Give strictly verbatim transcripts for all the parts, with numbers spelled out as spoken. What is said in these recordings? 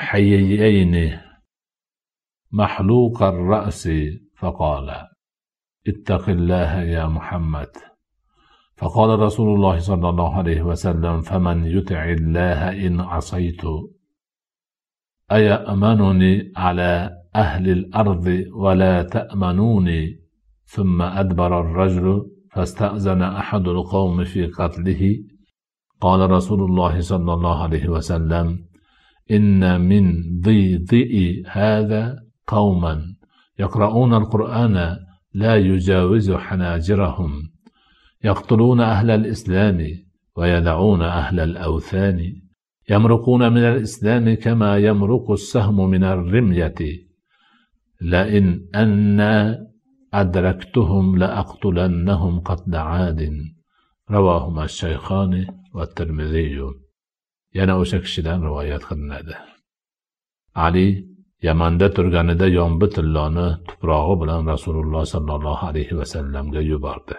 حييين محلوق الرأس فقال اتق الله يا محمد. فقال رسول الله صلى الله عليه وسلم فمن يطع الله إن عصيت أيأمنني على أهل الأرض ولا تأمنوني. ثم أدبر الرجل فاستأذن أحد القوم في قتله. قال رسول الله صلى الله عليه وسلم إن من ضيضئ هذا قوما يقرؤون القرآن لا يجاوز حناجرهم يقتلون أهل الإسلام ويدعون أهل الأوثان يمرقون من الإسلام كما يمرق السهم من الرمية لئن أنا أدركتهم لأقتلنهم قتل عاد. رواهما الشيخان والترمذي. yana o'sha kishidan rivoyat qilinadi. Ali Yamanda turganida yombi tilloni tuprog'i bilan Rasululloh sallallohu alayhi vasallamga yubordi.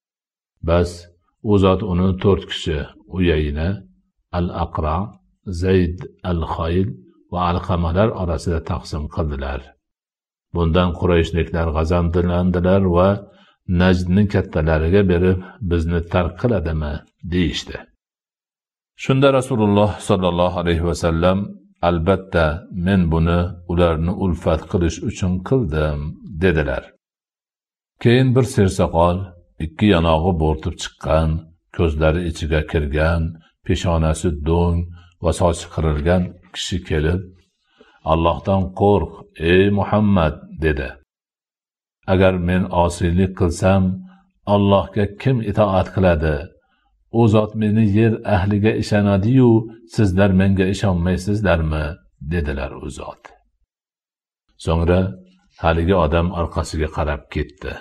Bas u zot uni to'rt kishi Uyayna, Al-Aqra, Zayd al-Khayl va Alqamalar orasida taqsim qildilar. Bundan Qurayshliklar g'azablandilar va Najdni kattalariga berib bizni tark qiladimi deyishdi. Shunda Rasululloh sallallohu alayhi vasallam albatta men buni ularni ulfat qilish uchun qildim dedilar. Keyin bir sersoqol, ikki yanog'i bo'rtib chiqqan, ko'zlari ichiga kirgan, peshonasi do'ng va sochi qirilgan kishi kelib, Allohdan qo'rq, ey Muhammad dedi. Agar men osiylik qilsam, Allohga kim itoat qiladi? U zot meni yer ahliga ishonadi-yu, sizlar menga ishonmaysizlarmi? dedilar u zot. So'ngra haligi odam orqasiga qarab ketdi.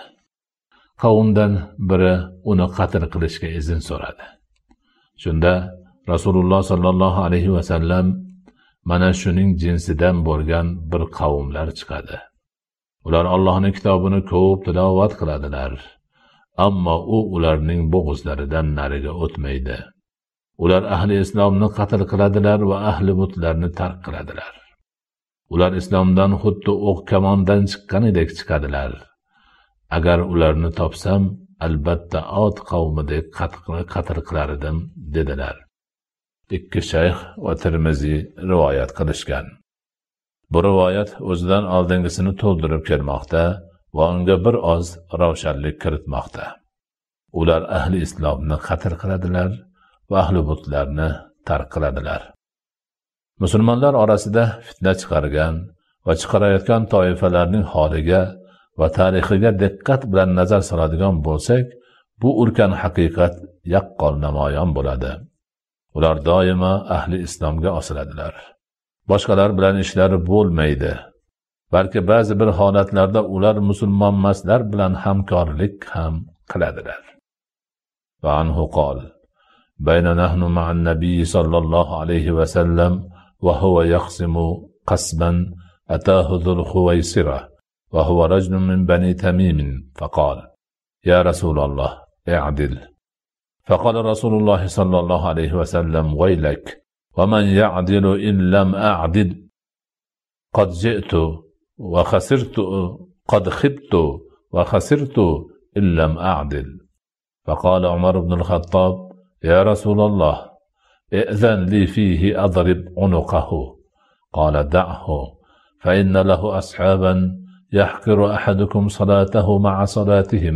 Qavmdan biri uni qatl qilishga izn so'radi. Shunda Rasululloh sallallohu alayhi vasallam mana shuning jinsidan bo'lgan bir qavmlar chiqadi. Ular Allohning kitobini ko'p tilovat qiladilar. Ammo u ularning bo'g'izlaridan nariga o'tmaydi. Ular ahli islomni qatl qiladilar va ahli butlarni tark qiladilar. Ular islomdan xuddi o'q kamondan chiqqanidek chiqadilar. Agar ularni topsam, albatta Od qavmidek qatl qilar edim dedilar. Ikki shayx va Tirmiziy rivoyat qilishgan. Bu rivoyat o'zidan oldingisini to'ldirib kelmoqda va unga bir oz ravshanlik kiritmoqda. Ular ahli islomni qatl qiladilar va ahli butlarni tark qiladilar. Musulmonlar orasida fitna chiqargan va chiqarayotgan toifalarning holiga va tarixiga diqqat bilan nazar soladigan bo'lsak, bu ulkan haqiqat yaqqol namoyon bo'ladi. Ular doimo ahli islomga osiladilar. Boshqalar bilan ishlari bo'lmaydi. Balki ba'zi bir holatlarda ular musulmonmaslar bilan hamkorlik ham qiladilar. Va anhu qol: "Bayna nahnu ma'an nabiy sallallohu alayhi va sallam va huwa yaqsimu qasban atahu dhul Khuwaysira va huwa rajulun min bani Tamim faqal: Ya Rasulullah, i'dil." فقال رسول الله صلى الله عليه وسلم: ويلك ومن يعدل إن لم أعدل قد جئت وخسرت قد خبت وخسرت إن لم أعدل. فقال عمر بن الخطاب: يا رسول الله ائذن لي فيه أضرب عنقه. قال: دعه فإن له أصحابا يحقر أحدكم صلاته مع صلاتهم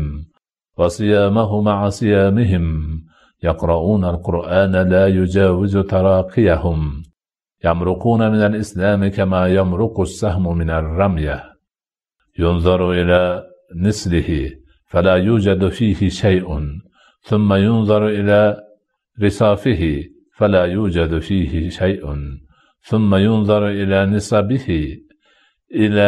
وصيامه مع صيامهم يقرؤون القرآن لا يجاوز تراقيهم يمرقون من الإسلام كما يمرق السهم من الرمية ينظر إلى نسله فلا يوجد فيه شيء ثم ينظر إلى رصافه فلا يوجد فيه شيء ثم ينظر إلى نصبه إلى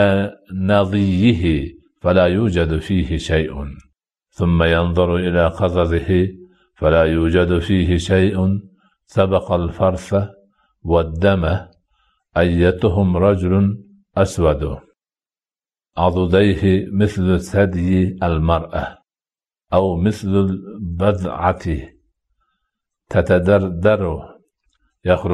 نضيه فلا يوجد فيه شيء ثم ينظر إلى قززه فلا يوجد فيه شيء سبق الفرث والدم أيتهم رجل أسود عضديه مثل ثدي المرأة أو مثل البذعة تتدردر يخرج